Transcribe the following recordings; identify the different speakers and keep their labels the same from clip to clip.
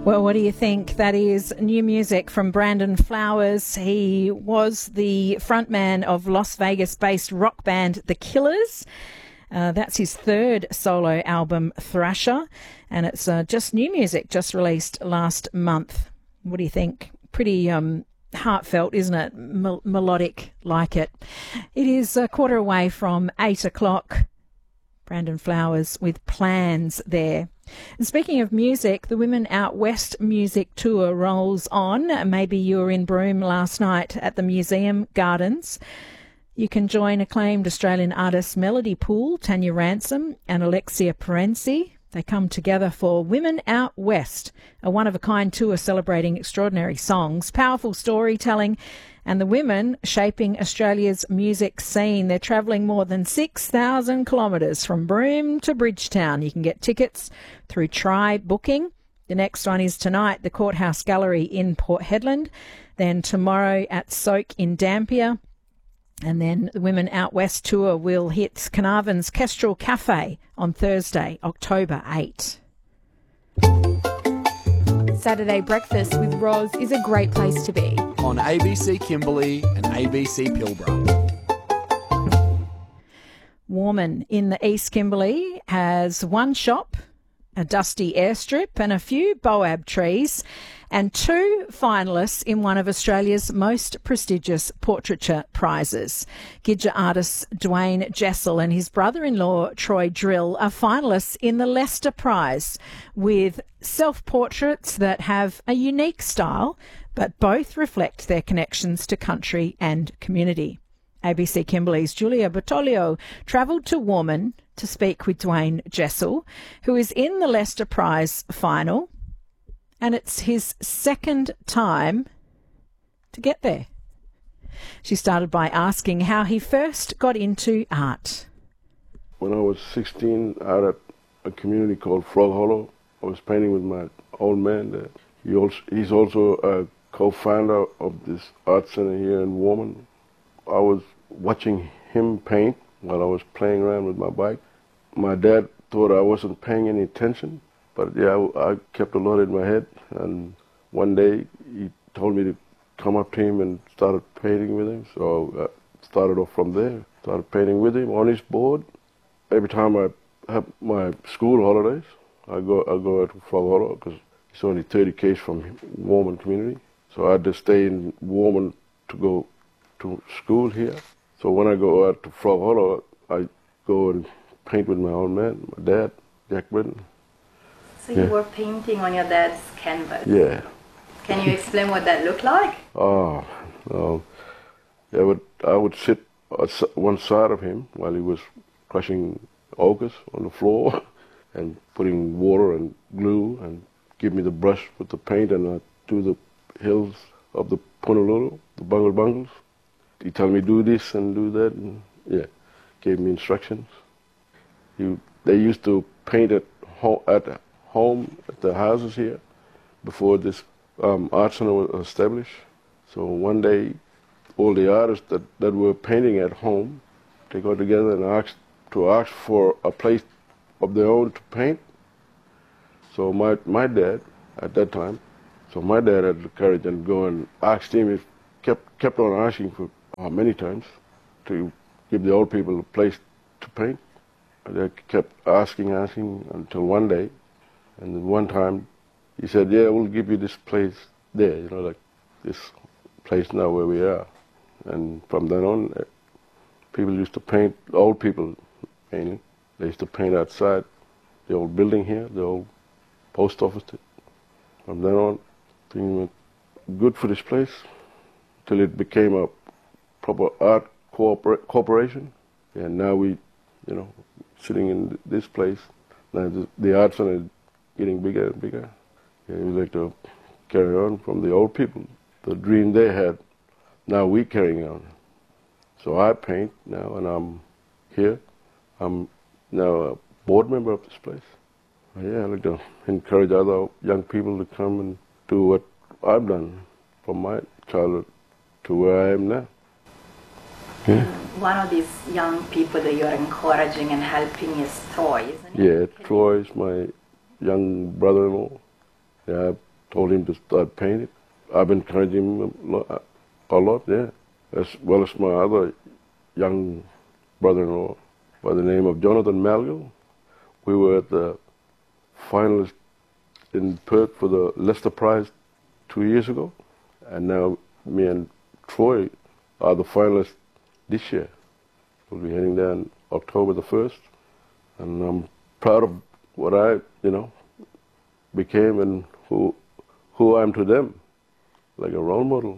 Speaker 1: Well, what do you think? That is new music from Brandon Flowers. He was the frontman of Las Vegas-based rock band The Killers. That's his third solo album, Thrasher, and it's just new music, just released last month. What do you think? Pretty heartfelt, isn't it? Melodic, like it. It is a quarter away from 8 o'clock. Brandon Flowers with Plans there. And speaking of music, the Women Out West music tour rolls on. Maybe you were in Broome last night at the Museum Gardens. You can join acclaimed Australian artists Melody Poole, Tanya Ransom and Alexia Perenzi. They come together for Women Out West, a one-of-a-kind tour celebrating extraordinary songs, powerful storytelling, and the women shaping Australia's music scene. They're travelling more than 6,000 kilometres from Broome to Bridgetown. You can get tickets through Try Booking. The next one is tonight, the Courthouse Gallery in Port Hedland. Then tomorrow at Soak in Dampier. And then the Women Out West tour will hit Carnarvon's Kestrel Cafe on Thursday, October 8.
Speaker 2: Saturday breakfast with Roz is a great place to be.
Speaker 3: On ABC Kimberley and ABC Pilbara.
Speaker 1: Warman in the East Kimberley has one shop, a dusty airstrip and a few boab trees, and two finalists in one of Australia's most prestigious portraiture prizes. Gidja artist Dwayne Jessel and his brother-in-law Troy Drill are finalists in the Lester Prize, with self-portraits that have a unique style, but both reflect their connections to country and community. ABC Kimberley's Julia Bertoglio travelled to Warman to speak with Dwayne Jessel, who is in the Lester Prize final, and it's his second time to get there. She started by asking how he first got into art.
Speaker 4: When I was 16, out at a community called Frog Hollow, I was painting with my old man there. He's also a co-founder of this art center here in Warman. I was watching him paint while I was playing around with my bike. My dad thought I wasn't paying any attention, but yeah, I kept a lot in my head. And one day he told me to come up to him and started painting with him. So I started off from there, started painting with him on his board. Every time I have my school holidays, I go out to Frog Hollow because it's only 30 km from Warman community. So I had to stay in Warman to go to school here. So when I go out to Frog Hollow, I go and paint with my old man, my dad, Jack Britton.
Speaker 5: So you were painting on your dad's canvas?
Speaker 4: Yeah.
Speaker 5: Can you explain what that looked like?
Speaker 4: Oh, no. I would sit on one side of him while he was crushing ochres on the floor and putting water and glue and give me the brush with the paint, and I'd do the hills of the Punalulu, the bungles. He told me do this and do that, and yeah, gave me instructions. They used to paint at home at the houses here before this art center was established. So one day, all the artists that were painting at home, they got together and asked for a place of their own to paint. So my dad at that time, my dad had the courage and go and asked him, kept on asking for many times to give the old people a place to paint. And they kept asking until one day, and then one time he said, yeah, we'll give you this place there, like this place now where we are. And from then on, people used to paint, old people mainly, they used to paint outside the old building here, the old post office. From then on, things went good for this place till it became a proper art corporation. And now we, sitting in this place, now the art center is getting bigger and bigger. Yeah, we like to carry on from the old people. The dream they had, now we carrying on. So I paint now, and I'm here. I'm now a board member of this place. Yeah, I like to encourage other young people to come and do what I've done from my childhood to where I am now. Yeah.
Speaker 5: One of these young people that you're encouraging and helping is Troy, isn't he?
Speaker 4: Yeah, Troy is my young brother-in-law. Yeah, told him to start painting. I've been encouraging him a lot, yeah, as well as my other young brother-in-law by the name of Jonathan Malgill. We were at the finalists in Perth for the Lester Prize 2 years ago, and now me and Troy are the finalists this year. We'll be heading down October the 1st, and I'm proud of what I, became and who I am to them, like a role model.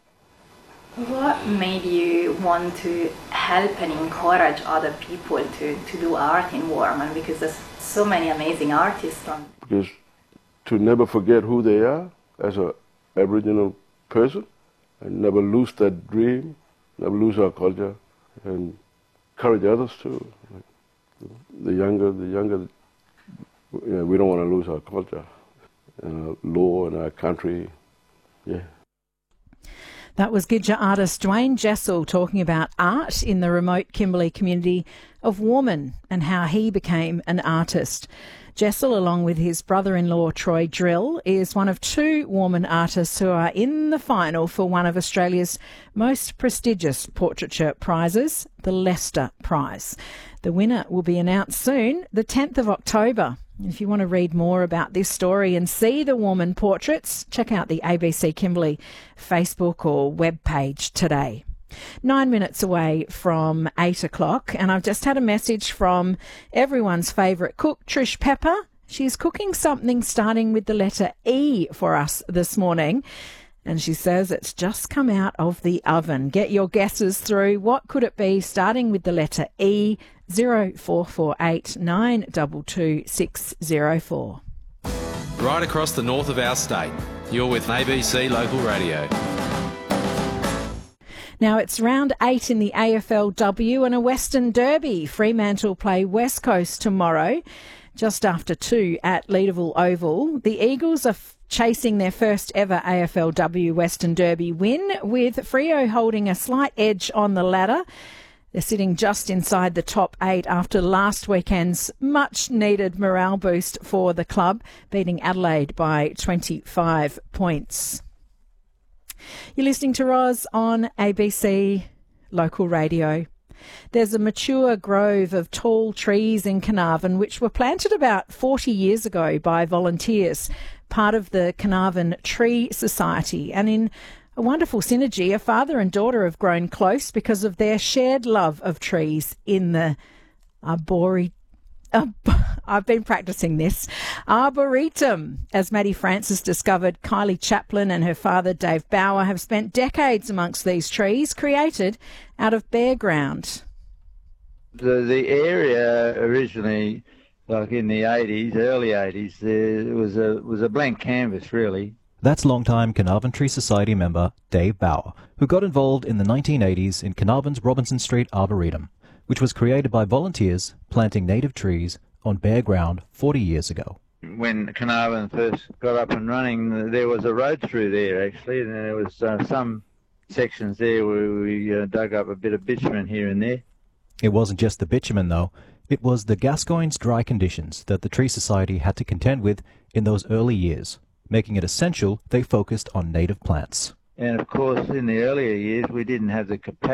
Speaker 5: What made you want to help and encourage other people to do art in Warman? Because there's so many amazing artists from.
Speaker 4: Because to never forget who they are as an Aboriginal person, and never lose that dream, never lose our culture, and encourage others too. The younger, we don't want to lose our culture, and our law, and our country. Yeah.
Speaker 1: That was Gidja artist Dwayne Jessel talking about art in the remote Kimberley community of Warman and how he became an artist. Jessel, along with his brother-in-law Troy Drill, is one of 2 Warman artists who are in the final for one of Australia's most prestigious portraiture prizes, the Lester Prize. The winner will be announced soon, the 10th of October. If you want to read more about this story and see the Warman portraits, check out the ABC Kimberley Facebook or web page today. 9 minutes away from 8 o'clock, and I've just had a message from everyone's favourite cook, Trish Pepper. She's cooking something starting with the letter E for us this morning, and she says it's just come out of the oven. Get your guesses through. What could it be starting with the letter E? 0448 922 604.
Speaker 3: Right across the north of our state, you're with ABC Local Radio.
Speaker 1: Now it's round 8 in the AFLW and a Western Derby. Fremantle play West Coast tomorrow, just after 2 at Leederville Oval. The Eagles are chasing their first ever AFLW Western Derby win, with Freo holding a slight edge on the ladder. They're sitting just inside the top 8 after last weekend's much-needed morale boost for the club, beating Adelaide by 25 points. You're listening to Roz on ABC Local Radio. There's a mature grove of tall trees in Carnarvon which were planted about 40 years ago by volunteers, part of the Carnarvon Tree Society. And in a wonderful synergy, a father and daughter have grown close because of their shared love of trees in the I've been practicing this. Arboretum. As Maddie Francis discovered, Kylie Chaplin and her father Dave Bauer have spent decades amongst these trees, created out of bare ground.
Speaker 6: The area originally, like in the 80s, early 80s, it was a blank canvas, really.
Speaker 7: That's longtime Carnarvon Tree Society member Dave Bauer, who got involved in the 1980s in Carnarvon's Robinson Street Arboretum, which was created by volunteers planting native trees on bare ground 40 years ago.
Speaker 6: When Carnarvon first got up and running, there was a road through there, actually, and there was some sections there where we dug up a bit of bitumen here and there.
Speaker 7: It wasn't just the bitumen, though. It was the Gascoyne's dry conditions that the Tree Society had to contend with in those early years, making it essential they focused on native plants.
Speaker 6: And, of course, in the earlier years, we didn't have the capacity